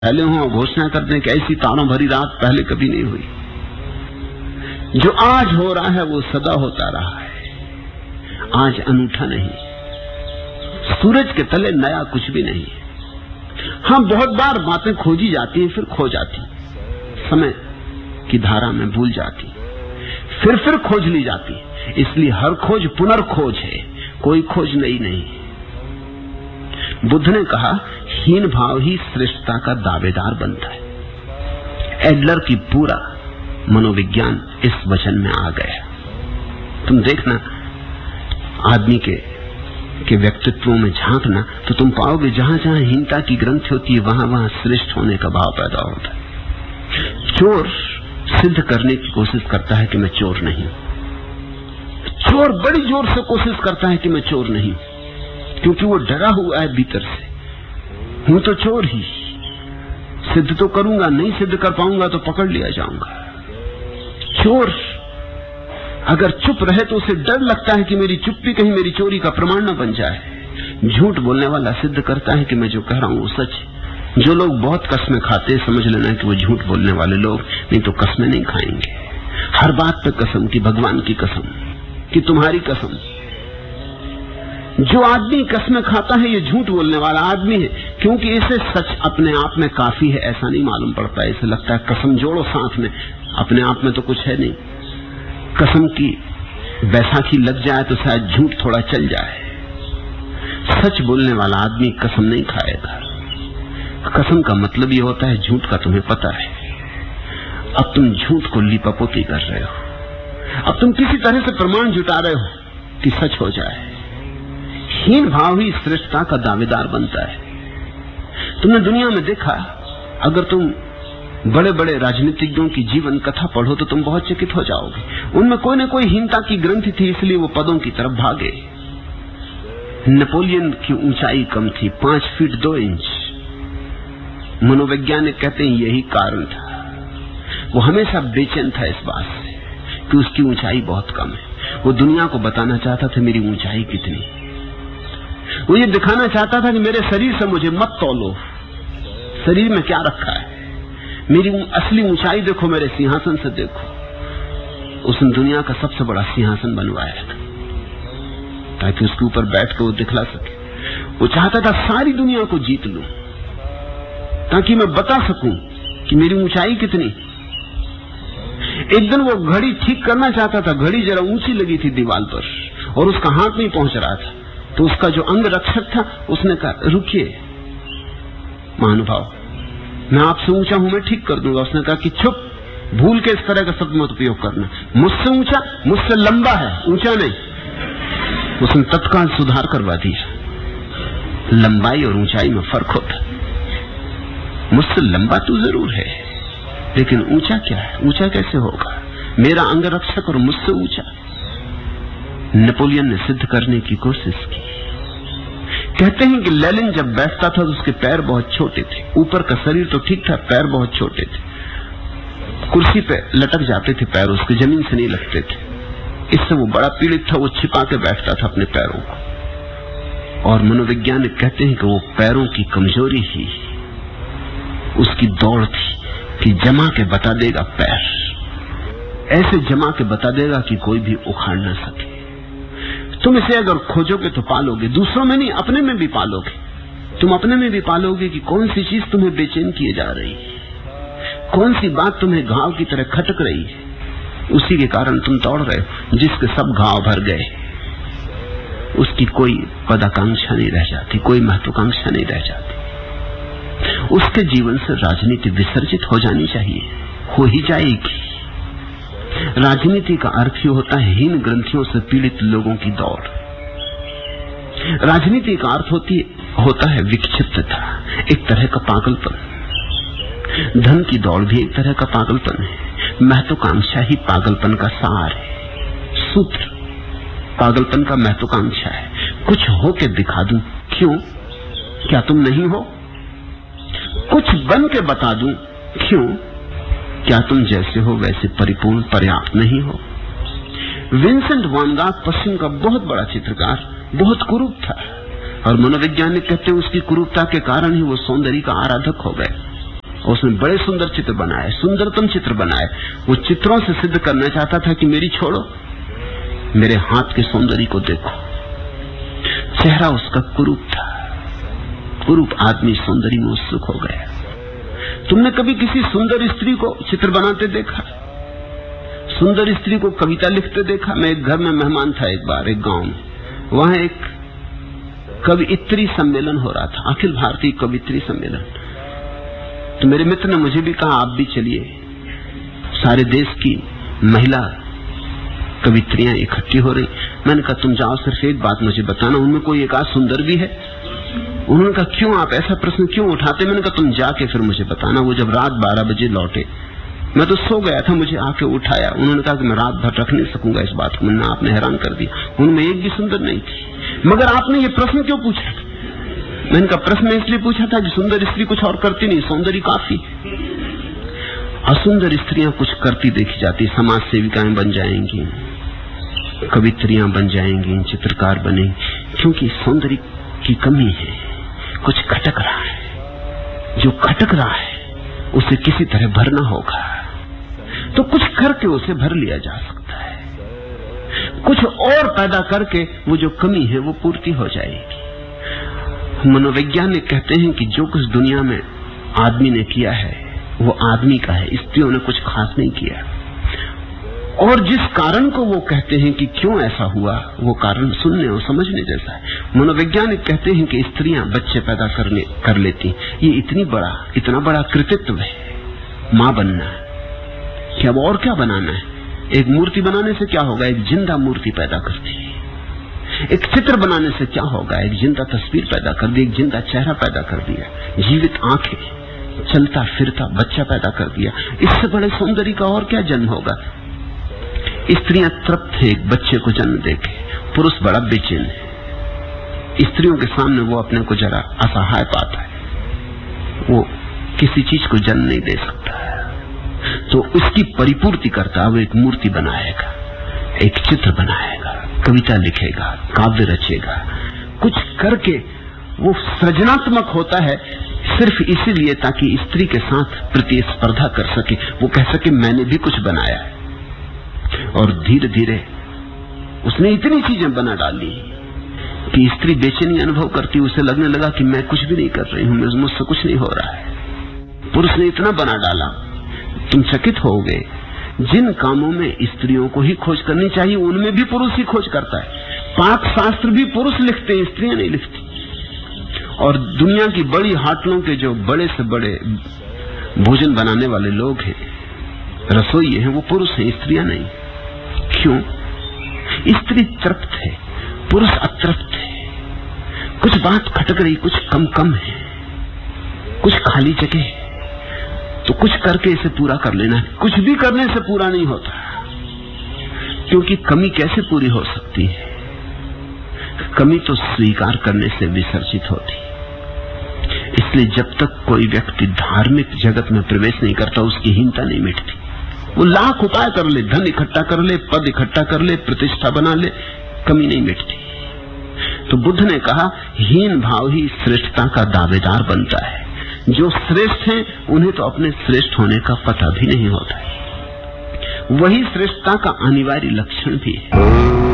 पहले हो घोषणा कर दें कि ऐसी तारों भरी रात पहले कभी नहीं हुई। जो आज हो रहा है वो सदा होता रहा है, आज अनूठा नहीं। सूरज के तले नया कुछ भी नहीं है। हाँ, बहुत बार बातें खोजी जाती हैं, फिर खो जाती, समय की धारा में भूल जाती, फिर खोज ली जाती। इसलिए हर खोज पुनर्खोज है, कोई खोज नई नहीं। बुद्ध ने कहा, हीन भाव ही श्रेष्ठता का दावेदार बनता है। एडलर की पूरा मनोविज्ञान इस वचन में आ गया। तुम देखना, आदमी के व्यक्तित्व में झांकना तो तुम पाओगे जहां जहां हीनता की ग्रंथि होती है वहां वहां श्रेष्ठ होने का भाव पैदा होता है। चोर सिद्ध करने की कोशिश करता है कि मैं चोर नहीं। चोर बड़ी जोर से कोशिश करता है कि मैं चोर नहीं, क्योंकि वो डरा हुआ है भीतर से, हूं तो चोर ही, सिद्ध तो करूंगा, नहीं सिद्ध कर पाऊंगा तो पकड़ लिया जाऊंगा। चोर अगर चुप रहे तो उसे डर लगता है कि मेरी चुप्पी कहीं मेरी चोरी का प्रमाण न बन जाए। झूठ बोलने वाला सिद्ध करता है कि मैं जो कह रहा हूं वो सच है। जो लोग बहुत कस्में खाते हैं, समझ लेना कि वो झूठ बोलने वाले लोग, नहीं तो कस्में नहीं खाएंगे। हर बात पे कसम, की भगवान की कसम, कि तुम्हारी कसम। जो आदमी कस्में खाता है ये झूठ बोलने वाला आदमी है, क्योंकि इसे सच अपने आप में काफी है ऐसा नहीं मालूम पड़ता। इसे लगता है कसम जोड़ो साथ में, अपने आप में तो कुछ है नहीं। कसम की बैसाखी लग जाए तो शायद झूठ थोड़ा चल जाए। सच बोलने वाला आदमी कसम नहीं खाएगा। कसम का मतलब ये होता है झूठ का तुम्हें पता है, अब तुम झूठ को लीपापोती कर रहे हो, अब तुम किसी तरह से प्रमाण जुटा रहे हो कि सच हो जाए। हीन भाव ही श्रेष्ठता का दावेदार बनता है। तुमने दुनिया में देखा, अगर तुम बड़े बड़े राजनीतिज्ञों की जीवन कथा पढ़ो तो तुम बहुत चकित हो जाओगे। उनमें कोई न कोई हीनता की ग्रंथि थी, इसलिए वो पदों की तरफ भागे। नेपोलियन की ऊंचाई कम थी, 5 फीट 2 इंच। मनोवैज्ञानिक कहते हैं यही कारण था। वो हमेशा बेचैन था इस बात से कि उसकी ऊंचाई बहुत कम है। वो दुनिया को बताना चाहता था मेरी ऊंचाई कितनी। वो ये दिखाना चाहता था कि मेरे शरीर से मुझे मत तौलो, शरीर में क्या रखा है, मेरी असली ऊंचाई देखो, मेरे सिंहासन से देखो। उसने दुनिया का सबसे बड़ा सिंहासन बनवाया था ताकि उसके ऊपर बैठ कर वो दिखला सके। वो चाहता था सारी दुनिया को जीत लूं ताकि मैं बता सकूं कि मेरी ऊंचाई कितनी। एक दिन वो घड़ी ठीक करना चाहता था, घड़ी जरा ऊंची लगी थी दीवार पर और उसका हाथ नहीं पहुंच रहा था, तो उसका जो अंग रक्षक था उसने कहा, रुकिए महानुभाव, मैं आपसे ऊंचा हूं, मैं ठीक कर दूंगा। उसने कहा कि चुप, भूल के इस तरह का शब्द मत उपयोग करना। मुझसे ऊंचा, मुझसे लंबा है, ऊंचा नहीं। उसने तत्काल सुधार करवा दिया। लंबाई और ऊंचाई में फर्क होता है। मुझसे लंबा तो जरूर है, लेकिन ऊंचा क्या है, ऊंचा कैसे होगा? मेरा अंग रक्षक और मुझसे ऊंचा। नेपोलियन ने सिद्ध करने की कोशिश की। कहते हैं कि लेनिन जब बैठता था तो उसके पैर बहुत छोटे थे, ऊपर का शरीर तो ठीक था, पैर बहुत छोटे थे। कुर्सी पे लटक जाते थे पैर उसके, जमीन से नहीं लगते थे। इससे वो बड़ा पीड़ित था, वो छिपा के बैठता था अपने पैरों को। और मनोवैज्ञानिक कहते हैं कि वो पैरों की कमजोरी ही उसकी दौड़ थी कि जमा के बता देगा पैर, ऐसे जमा के बता देगा कि कोई भी उखाड़ ना सके। तुम इसे अगर खोजोगे तो पालोगे, दूसरों में नहीं अपने में भी पालोगे। तुम अपने में भी पालोगे कि कौन सी चीज तुम्हें बेचैन किए जा रही है, कौन सी बात तुम्हें घाव की तरह खटक रही है। उसी के कारण तुम दौड़ रहे हो। जिसके सब घाव भर गए उसकी कोई पदाकांक्षा नहीं रह जाती, कोई महत्वाकांक्षा नहीं रह जाती। उसके जीवन से राजनीति विसर्जित हो जानी चाहिए, हो ही जाएगी। राजनीति का अर्थ ही होता है हीन ग्रंथियों से पीड़ित लोगों की दौड़। राजनीति का अर्थ होता है विक्षिप्तता, एक तरह का पागलपन। धन की दौड़ भी एक तरह का पागलपन है। महत्वाकांक्षा ही पागलपन का सार है। सूत्र पागलपन का महत्वाकांक्षा है, कुछ हो के दिखा दूं। क्यों? क्या तुम नहीं हो? कुछ बन के बता दूं। क्यों? क्या तुम जैसे हो वैसे परिपूर्ण पर्याप्त नहीं हो? विंसेंट वैन गॉग पश्चिम का बहुत बड़ा चित्रकार, बहुत कुरूप था, और मनोवैज्ञानिक कहते हैं उसकी कुरूपता के कारण ही वो सौंदर्य का आराधक हो गए। उसने बड़े सुंदर चित्र बनाए, सुंदरतम चित्र बनाए। वो चित्रों से सिद्ध करना चाहता था कि मेरी छोड़ो, मेरे हाथ के सौंदर्य को देखो। चेहरा उसका कुरूप था, कुरूप आदमी सौंदर्य में उत्सुक हो गया। तुमने कभी किसी सुंदर स्त्री को चित्र बनाते देखा? सुंदर स्त्री को कविता लिखते देखा? मैं एक घर में मेहमान था एक बार, एक गांव में। वहां एक कवियत्री सम्मेलन हो रहा था, अखिल भारतीय कवियत्री सम्मेलन। तो मेरे मित्र ने मुझे भी कहा, आप भी चलिए। सारे देश की महिला कवित्रियां इकट्ठी हो रही। मैंने कहा, तुम जाओ, सिर्फ एक बात मुझे बताना, उनमें कोई एक आध सुंदर भी है? उन्होंने कहा, क्यों आप ऐसा प्रश्न क्यों उठाते? मैंने कहा, तुम जाके फिर मुझे बताना। वो जब रात 12 बजे लौटे, मैं तो सो गया था, मुझे आके उठाया। उन्होंने कहा कि मैं रात भर रख नहीं सकूंगा इस बात को, मैंने आपने हैरान कर दिया, उनमें एक भी सुंदर नहीं थी। मगर आपने ये प्रश्न क्यों पूछा? मैंने कहा, प्रश्न इसलिए पूछा था कि सुंदर स्त्री कुछ और करती नहीं, सौंदर्य काफी। असुंदर स्त्रियां कुछ करती देखी जाती, समाज सेविकाएं बन जाएंगी, कवित्रियां बन जाएंगी, चित्रकार बनेंगी, क्योंकि सौंदर्य की कमी है, कुछ खटक रहा है। जो खटक रहा है उसे किसी तरह भरना होगा, तो कुछ करके उसे भर लिया जा सकता है। कुछ और पैदा करके वो जो कमी है वो पूर्ति हो जाएगी। मनोवैज्ञानिक कहते हैं कि जो कुछ दुनिया में आदमी ने किया है वो आदमी का है, स्त्रियों ने कुछ खास नहीं किया। और जिस कारण को वो कहते हैं कि क्यों ऐसा हुआ, वो कारण सुनने और समझने जैसा है। मनोवैज्ञानिक कहते हैं कि स्त्रियां बच्चे पैदा कर लेती, ये इतना बड़ा कृतित्व है मां बनना। कि अब और क्या बनाना है? एक मूर्ति बनाने से क्या होगा? एक जिंदा मूर्ति पैदा करती है। एक चित्र बनाने से क्या होगा? एक जिंदा तस्वीर पैदा कर दी, एक जिंदा चेहरा पैदा कर दिया, जीवित आंखें, चलता फिरता बच्चा पैदा कर दिया। इससे बड़े सौंदर्य का और क्या जन्म होगा? स्त्रियां तृप्त है एक बच्चे को जन्म देके, पुरुष बड़ा बेचैन है। स्त्रियों के सामने वो अपने को जरा असहाय पाता है, वो किसी चीज को जन्म नहीं दे सकता है। तो उसकी परिपूर्ति करता वो एक मूर्ति बनाएगा, एक चित्र बनाएगा, कविता लिखेगा, काव्य रचेगा, कुछ करके वो सृजनात्मक होता है सिर्फ इसीलिए ताकि स्त्री के साथ प्रतिस्पर्धा कर सके। वो कह सके मैंने भी कुछ बनाया है। और धीरे धीरे उसने इतनी चीजें बना डाली कि स्त्री बेचैनी अनुभव करती, उसे लगने लगा कि मैं कुछ भी नहीं कर रही हूं, मुझसे कुछ नहीं हो रहा है। पुरुष ने इतना बना डाला, तुम चकित हो गए। जिन कामों में स्त्रियों को ही खोज करनी चाहिए उनमें भी पुरुष ही खोज करता है। पाक शास्त्र भी पुरुष लिखते हैं, स्त्रियां नहीं लिखती। और दुनिया की बड़ी होटलों के जो बड़े से बड़े भोजन बनाने वाले लोग हैं, रसोई हैं, वो पुरुष हैं, स्त्रियां नहीं। क्यों? स्त्री तृप्त है, पुरुष अतृप्त है। कुछ बात खटक रही, कुछ कम है, कुछ खाली जगह है, तो कुछ करके इसे पूरा कर लेना है। कुछ भी करने से पूरा नहीं होता, क्योंकि कमी कैसे पूरी हो सकती है? कमी तो स्वीकार करने से विसर्जित होती। इसलिए जब तक कोई व्यक्ति धार्मिक जगत में प्रवेश नहीं करता, उसकी हीनता नहीं मिटती। वो लाख उपाय कर ले, धन इकट्ठा कर ले, पद इकट्ठा कर ले, प्रतिष्ठा बना ले, कमी नहीं मिटती। तो बुद्ध ने कहा, हीन भाव ही श्रेष्ठता का दावेदार बनता है। जो श्रेष्ठ हैं उन्हें तो अपने श्रेष्ठ होने का पता भी नहीं होता है। वही श्रेष्ठता का अनिवार्य लक्षण भी है।